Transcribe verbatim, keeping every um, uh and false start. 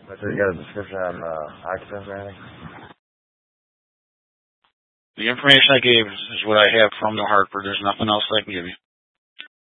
But you got a description on uh, occupants or anything? The information I gave is what I have from the Hartford. There's nothing else I can give you.